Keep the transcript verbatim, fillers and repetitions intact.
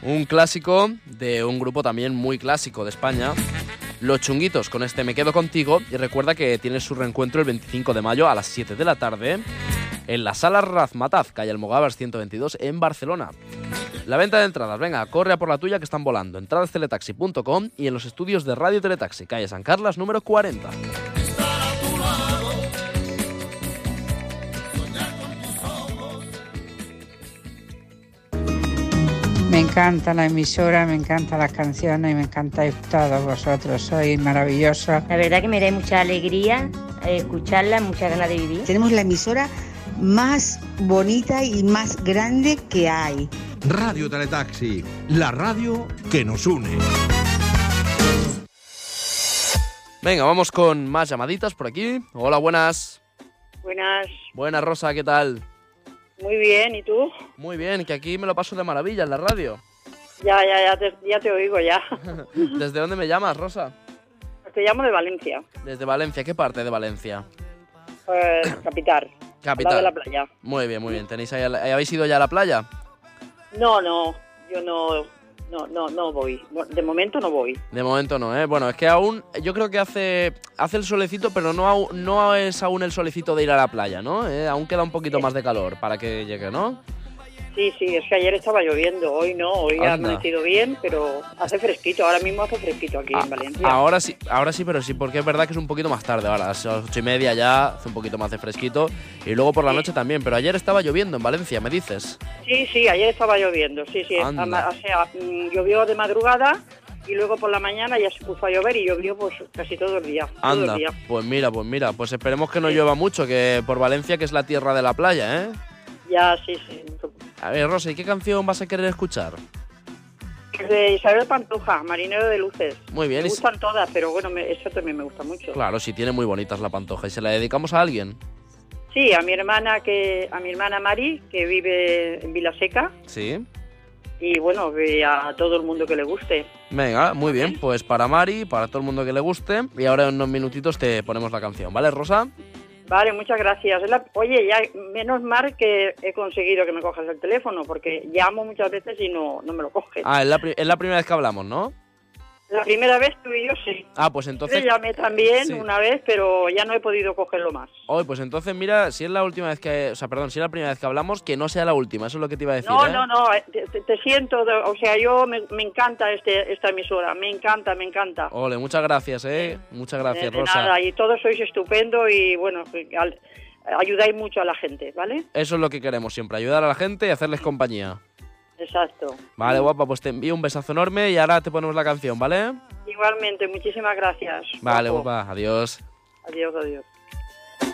Un clásico de un grupo también muy clásico de España, Los Chunguitos, con este Me Quedo Contigo. Y recuerda que tiene su reencuentro el veinticinco de mayo a las siete de la tarde en la Sala Razmataz, calle Almogávars ciento veintidós, en Barcelona. La venta de entradas, venga, corre a por la tuya que están volando. entradas teletaxi punto com y en los estudios de Radio Teletaxi, calle San Carlas, número cuarenta. Me encanta la emisora, me encantan las canciones y me encantáis todos vosotros, sois maravillosos. La verdad que me da mucha alegría escucharla, muchas ganas de vivir. Tenemos la emisora más bonita y más grande que hay. Radio Teletaxi, la radio que nos une. Venga, vamos con más llamaditas por aquí. Hola, buenas. Buenas. Buenas, Rosa, ¿qué tal? Muy bien, ¿y tú? Muy bien, que aquí me lo paso de maravilla en la radio. Ya, ya, ya te, ya te oigo ya. ¿Desde dónde me llamas, Rosa? Te llamo de Valencia. Desde Valencia, ¿qué parte de Valencia? Pues capital. Capital. Al lado de la playa. Muy bien, muy bien. ¿Tenéis ahí, ¿habéis ido ya a la playa? No, no, yo no, no, no, no voy. De momento no voy. De momento no, ¿eh? Bueno, es que aún, yo creo que hace, hace el solecito, pero no, au- no es aún el solecito de ir a la playa, ¿no? ¿Eh? Aún queda un poquito Sí. más de calor para que llegue, ¿no? Sí, sí, es que ayer estaba lloviendo, hoy no, hoy ha Anda. amanecido bien, pero hace fresquito, ahora mismo hace fresquito aquí en Valencia. Ahora sí, ahora sí, pero sí, porque es verdad que es un poquito más tarde, ahora a las ocho y media ya hace un poquito más de fresquito y luego por la Sí. noche también, pero ayer estaba lloviendo en Valencia, me dices. Sí, sí, ayer estaba lloviendo, sí, sí, Anda. ama- o sea, mm, llovió de madrugada y luego por la mañana ya se puso a llover y llovió pues casi todo el día, todo Anda, el día. pues mira, pues mira, pues esperemos que no Sí. llueva mucho, que por Valencia, que es la tierra de la playa, ¿eh? Ya, sí, sí. A ver, Rosa, ¿y qué canción vas a querer escuchar? De Isabel Pantoja, Marinero de Luces. Muy bien, Me y- gustan todas, pero bueno, me, eso también me gusta mucho. Claro, sí, tiene muy bonitas la Pantoja. ¿Y se la dedicamos a alguien? Sí, a mi hermana que a mi hermana Mari, que vive en Vilaseca, Sí. y bueno, que a todo el mundo que le guste. Venga, muy bien, pues para Mari, para todo el mundo que le guste. Y ahora en unos minutitos te ponemos la canción, ¿vale, Rosa? Vale, muchas gracias. Es la- Oye, ya menos mal que he conseguido que me cojas el teléfono, porque llamo muchas veces y no, no me lo coges. Ah, es la, pri- es la primera vez que hablamos, ¿no? La primera vez tú y yo sí. Ah, pues Yo entonces... te llamé también Sí. una vez, pero ya no he podido cogerlo más. Hoy, pues entonces mira, si es la última vez que... O sea, perdón, si es la primera vez que hablamos, que no sea la última, eso es lo que te iba a decir, No, ¿eh? no, no, eh, te, te- te siento, de- o sea, yo me, me encanta este, esta emisora, me encanta, me encanta. Ole, muchas gracias, ¿eh? Muchas gracias, de, de Rosa. nada, y todos sois estupendo y bueno, al- ayudáis mucho a la gente, ¿vale? Eso es lo que queremos siempre, ayudar a la gente y hacerles compañía. Exacto. Vale, guapa, pues te envío un besazo enorme y ahora te ponemos la canción, ¿vale? Igualmente, muchísimas gracias. Vale, guapo. guapa, adiós. Adiós, adiós.